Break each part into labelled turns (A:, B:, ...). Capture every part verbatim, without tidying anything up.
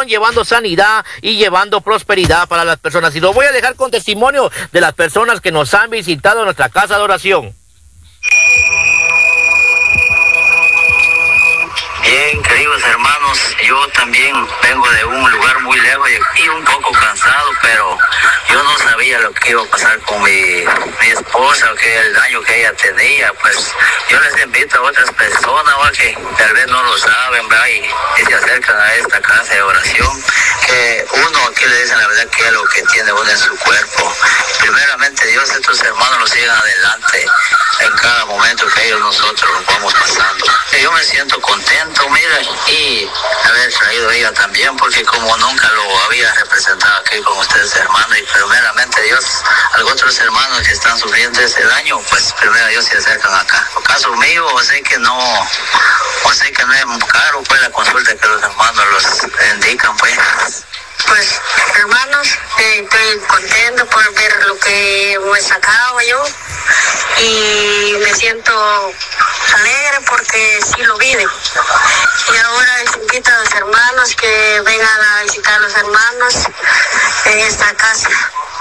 A: llevando sanidad y llevando prosperidad para las personas. Y lo voy a dejar con testimonio de las personas que nos han visitado en nuestra casa de oración.
B: Bien, queridos hermanos, yo también vengo de un lugar muy lejos y un poco cansado, pero yo no sabía lo que iba a pasar con mi, mi esposa, que el daño que ella tenía. Pues yo les invito a otras personas, ¿va? Que tal vez no lo saben, ¿va? Y, y se acercan a esta casa de oración, que uno aquí le dice la verdad que es lo que tiene uno en su cuerpo. Primeramente Dios, estos hermanos los sigan adelante en cada momento que ellos nosotros nos vamos pasando. Yo me siento contento, mira, y haber traído a ella también, porque como nunca lo había representado aquí con ustedes, hermanos, y primeramente Dios, a los otros hermanos que están sufriendo ese daño, pues primero Dios se acercan acá. En caso mío, o sé que no, o sé que no es muy caro, pues la consulta que los hermanos los indican, pues.
C: Pues, hermanos, eh, estoy contento por ver lo que he sacado yo y me siento alegre porque sí lo vive. Y ahora les invito a los hermanos que vengan a visitar a los hermanos en esta casa.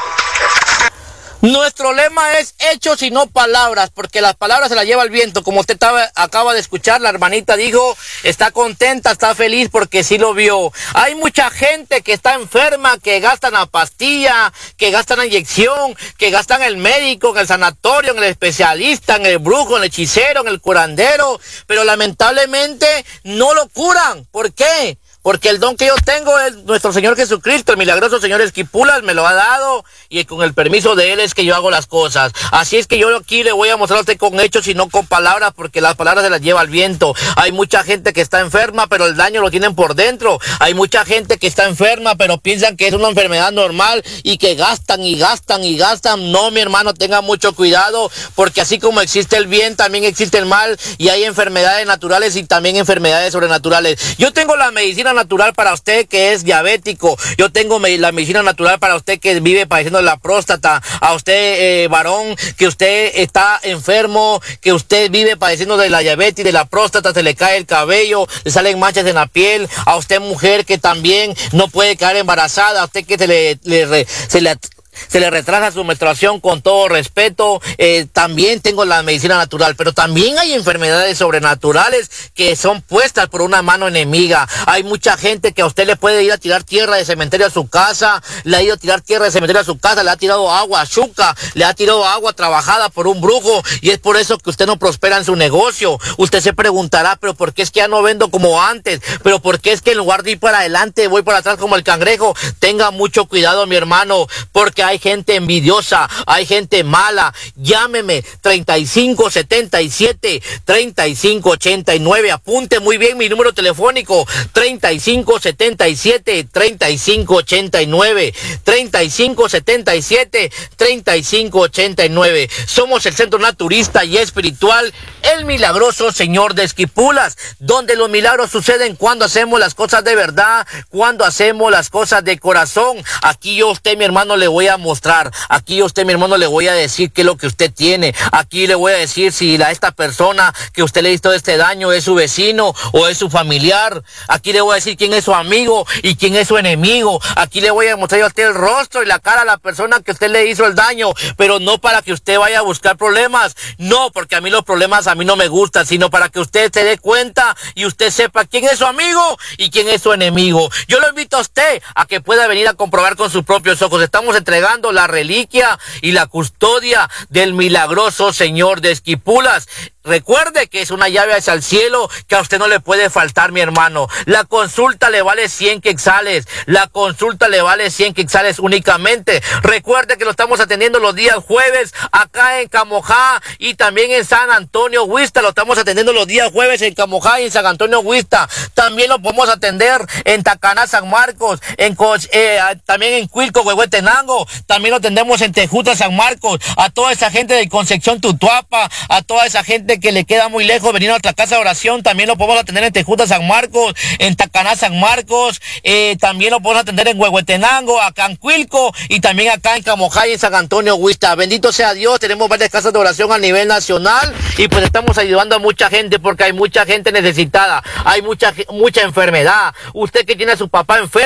A: Nuestro lema es hechos y no palabras, porque las palabras se las lleva el viento. Como usted estaba, acaba de escuchar, la hermanita dijo, está contenta, está feliz porque sí lo vio. Hay mucha gente que está enferma, que gastan la pastilla, que gastan la inyección, que gastan el médico, en el sanatorio, en el especialista, en el brujo, en el hechicero, en el curandero, pero lamentablemente no lo curan. ¿Por qué? Porque el don que yo tengo es nuestro Señor Jesucristo, el milagroso Señor Esquipulas me lo ha dado y con el permiso de Él es que yo hago las cosas. Así es que yo aquí le voy a mostrar a usted con hechos y no con palabras, porque las palabras se las lleva el viento. Hay mucha gente que está enferma, pero el daño lo tienen por dentro. Hay mucha gente que está enferma, pero piensan que es una enfermedad normal y que gastan y gastan y gastan. No, mi hermano, tenga mucho cuidado, porque así como existe el bien, también existe el mal, y hay enfermedades naturales y también enfermedades sobrenaturales. Yo tengo la medicina natural para usted que es diabético. Yo tengo me la medicina natural para usted que vive padeciendo de la próstata. A usted, eh, varón, que usted está enfermo, que usted vive padeciendo de la diabetes, de la próstata, se le cae el cabello, le salen manchas en la piel. A usted, mujer, que también no puede quedar embarazada. A usted que se le, le se le se le retrasa su menstruación, con todo respeto. Eh, también tengo la medicina natural, pero también hay enfermedades sobrenaturales que son puestas por una mano enemiga. Hay mucha gente que a usted le puede ir a tirar tierra de cementerio a su casa, le ha ido a tirar tierra de cementerio a su casa, le ha tirado agua chuca, le ha tirado agua trabajada por un brujo, y es por eso que usted no prospera en su negocio. Usted se preguntará, pero ¿por qué es que ya no vendo como antes? ¿Pero por qué es que en lugar de ir para adelante voy para atrás como el cangrejo? Tenga mucho cuidado, mi hermano, porque hay gente envidiosa, hay gente mala. Llámeme treinta y cinco setenta y siete, treinta y cinco ochenta y nueve. Apunte muy bien mi número telefónico: treinta y cinco setenta y siete, treinta y cinco ochenta y nueve, treinta y cinco setenta y siete, treinta y cinco ochenta y nueve. Somos el Centro Naturista y Espiritual El Milagroso Señor de Esquipulas, donde los milagros suceden cuando hacemos las cosas de verdad, cuando hacemos las cosas de corazón. Aquí yo a usted, mi hermano, le voy a mostrar. Aquí a usted, mi hermano, le voy a decir qué es lo que usted tiene. Aquí le voy a decir si la, esta persona que usted le hizo este daño es su vecino o es su familiar. Aquí le voy a decir quién es su amigo y quién es su enemigo. Aquí le voy a mostrar a usted el rostro y la cara a la persona que usted le hizo el daño, pero no para que usted vaya a buscar problemas. No, porque a mí los problemas a mí no me gustan, sino para que usted se dé cuenta y usted sepa quién es su amigo y quién es su enemigo. Yo lo invito a usted a que pueda venir a comprobar con sus propios ojos. Estamos entregando la reliquia y la custodia del milagroso Señor de Esquipulas. Recuerde que es una llave hacia el cielo que a usted no le puede faltar, mi hermano. La consulta le vale cien quetzales. La consulta le vale cien quetzales únicamente. Recuerde que lo estamos atendiendo los días jueves acá en Camojá y también en San Antonio Huista. Lo estamos atendiendo los días jueves en Camojá y en San Antonio Huista. También lo podemos atender en Tacaná, San Marcos, en Co eh, también en Cuilco, Huehuetenango. También lo atendemos en Tejuta, San Marcos. A toda esa gente de Concepción, Tutuapa, a toda esa gente que le queda muy lejos venir a nuestra casa de oración, también lo podemos atender en Tejuta, San Marcos, en Tacaná, San Marcos. Eh, también lo podemos atender en Huehuetenango, acá en Cuilco y también acá en Camojá y en San Antonio Huista. Bendito sea Dios, tenemos varias casas de oración a nivel nacional y pues estamos ayudando a mucha gente porque hay mucha gente necesitada, hay mucha mucha enfermedad. Usted que tiene a su papá enfermo,